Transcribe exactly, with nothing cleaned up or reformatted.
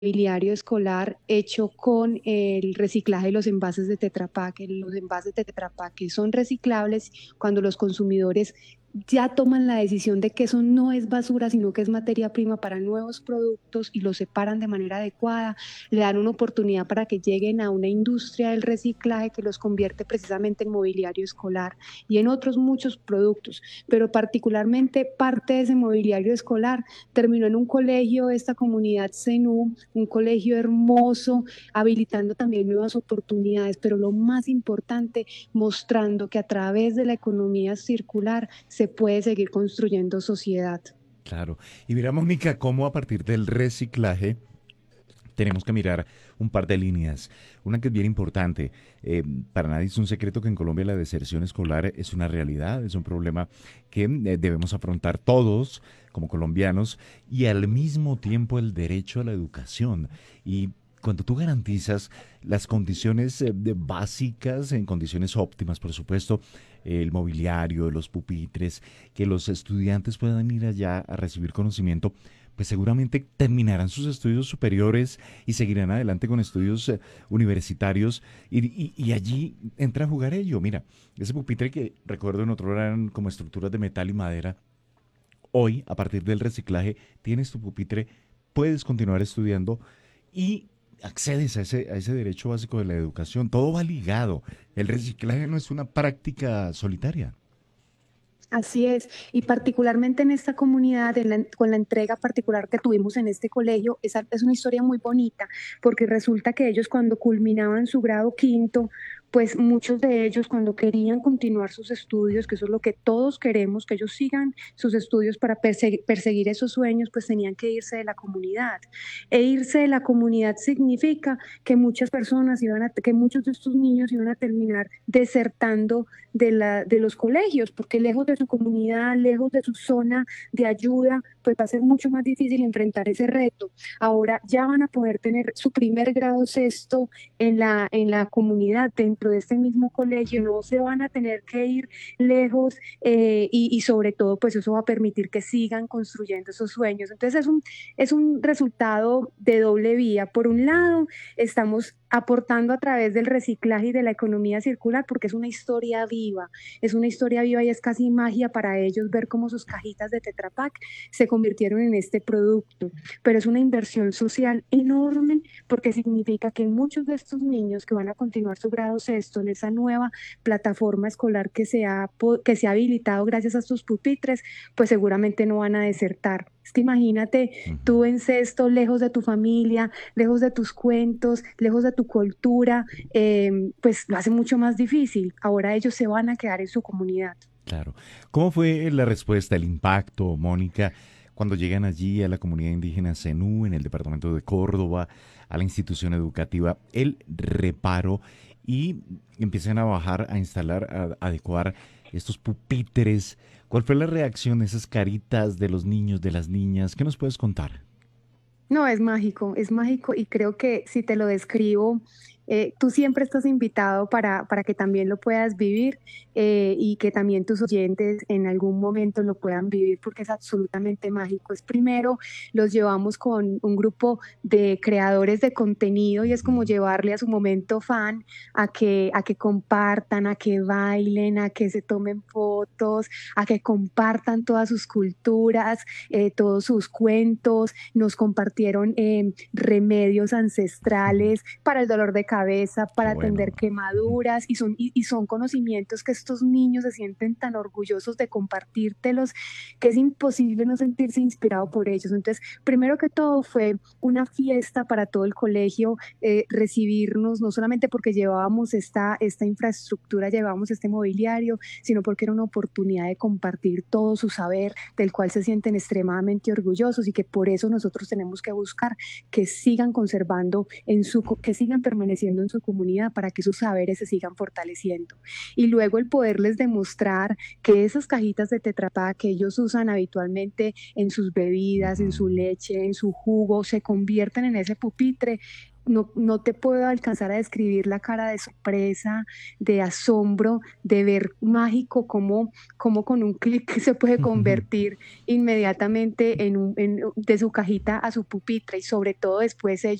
mobiliario escolar hecho con el reciclaje de los envases de Tetra Pak. Los envases de Tetra Pak que son reciclables cuando los consumidores ya toman la decisión de que eso no es basura, sino que es materia prima para nuevos productos y lo separan de manera adecuada, le dan una oportunidad para que lleguen a una industria del reciclaje que los convierte precisamente en mobiliario escolar y en otros muchos productos. Pero particularmente parte de ese mobiliario escolar terminó en un colegio de esta comunidad Zenú, un colegio hermoso, habilitando también nuevas oportunidades, pero lo más importante, mostrando que a través de la economía circular se puede seguir construyendo sociedad. Claro. Y mira, Mónica, cómo a partir del reciclaje tenemos que mirar un par de líneas. Una que es bien importante. Eh, para nadie es un secreto que en Colombia la deserción escolar es una realidad, es un problema que eh, debemos afrontar todos como colombianos y al mismo tiempo el derecho a la educación. Y cuando tú garantizas las condiciones eh, de básicas, en condiciones óptimas, por supuesto, el mobiliario, los pupitres, que los estudiantes puedan ir allá a recibir conocimiento, pues seguramente terminarán sus estudios superiores y seguirán adelante con estudios eh, universitarios y, y- y allí entra a jugar ello. Mira, ese pupitre que recuerdo en otro eran como estructuras de metal y madera, hoy a partir del reciclaje tienes tu pupitre, puedes continuar estudiando y accedes a ese, a ese derecho básico de la educación. Todo va ligado. El reciclaje no es una práctica solitaria. Así es, y particularmente en esta comunidad, en la- con la entrega particular que tuvimos en este colegio, esa es una historia muy bonita, porque resulta que ellos cuando culminaban su grado quinto, pues muchos de ellos cuando querían continuar sus estudios, que eso es lo que todos queremos, que ellos sigan sus estudios para perseguir, perseguir esos sueños, pues tenían que irse de la comunidad. E irse de la comunidad significa que muchas personas iban a, que muchos de estos niños iban a terminar desertando de, la, de los colegios, porque lejos de su comunidad, lejos de su zona de ayuda, pues va a ser mucho más difícil enfrentar ese reto. Ahora ya van a poder tener su primer grado sexto en la, en la comunidad, dentro de este mismo colegio, no se van a tener que ir lejos eh, y, y sobre todo, pues eso va a permitir que sigan construyendo esos sueños. Entonces es un, es un resultado de doble vía. Por un lado, estamos aportando a través del reciclaje y de la economía circular, porque es una historia viva, es una historia viva y es casi magia para ellos ver cómo sus cajitas de Tetra Pak se convirtieron en este producto. Pero es una inversión social enorme porque significa que muchos de estos niños que van a continuar su grado sexto en esa nueva plataforma escolar que se ha, que se ha habilitado gracias a estos pupitres, pues seguramente no van a desertar. Es que imagínate Ujú. tú en sexto, lejos de tu familia, lejos de tus cuentos, lejos de tu cultura, eh, pues lo hace mucho más difícil. Ahora ellos se van a quedar en su comunidad. Claro. ¿Cómo fue la respuesta, el impacto, Mónica, cuando llegan allí a la comunidad indígena Zenú, en el departamento de Córdoba, a la institución educativa, el reparo y empiezan a bajar, a instalar, a adecuar estos pupitres? ¿Cuál fue la reacción de esas caritas de los niños, de las niñas? ¿Qué nos puedes contar? No, es mágico, es mágico y creo que si te lo describo, eh, tú siempre estás invitado para, para que también lo puedas vivir eh, y que también tus oyentes en algún momento lo puedan vivir porque es absolutamente mágico. Es primero, los llevamos con un grupo de creadores de contenido y es como Ujú. llevarle a su momento fan a que, a que compartan, a que bailen, a que se tomen fotos, a que compartan todas sus culturas, eh, todos sus cuentos, nos compartieron eh, remedios ancestrales para el dolor de cabeza, Qué para bueno. atender quemaduras y son, y, y son conocimientos que estos niños se sienten tan orgullosos de compartírtelos que es imposible no sentirse inspirado por ellos. Entonces, primero que todo fue una fiesta para todo el colegio, eh, recibirnos, no solamente porque llevábamos esta, esta infraestructura, llevábamos este mobiliario, sino porque era una oportunidad de compartir todo su saber, del cual se sienten extremadamente orgullosos y que por eso nosotros tenemos que buscar que sigan conservando en su, que sigan permaneciendo fortaleciendo en su comunidad para que esos saberes se sigan fortaleciendo. Y luego el poderles demostrar que esas cajitas de Tetra Pak que ellos usan habitualmente en sus bebidas, en su Ujú. leche, en su jugo, se convierten en ese pupitre. No, no te puedo alcanzar a describir la cara de sorpresa, de asombro, de ver mágico cómo, cómo con un clic se puede convertir inmediatamente en un, en- de su cajita a su pupitre y sobre todo después ellos